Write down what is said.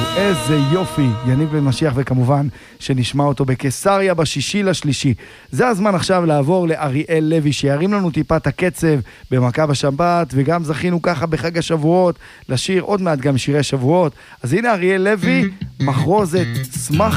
איזה יופי, יניב בן משיח, וכמובן שנשמע אותו בקיסריה ב6/3. זה הזמן עכשיו לעבור לאריאל לוי, שירים לנו טיפה את הקצב במכה בשבת, וגם זכינו ככה בחג השבועות לשיר עוד מעט גם שירי שבועות. אז הנה אריאל לוי, מחרוזת, שמח